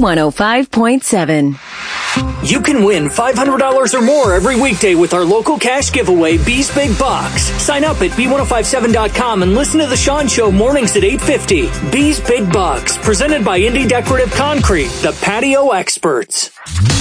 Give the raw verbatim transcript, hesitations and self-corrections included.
one oh five point seven. You can win five hundred dollars or more every weekday with our local cash giveaway, B's Big Bucks. Sign up at B ten fifty-seven dot com and listen to The Sean Show mornings at eight fifty. B's Big Bucks, presented by Indy Decorative Concrete, the patio experts.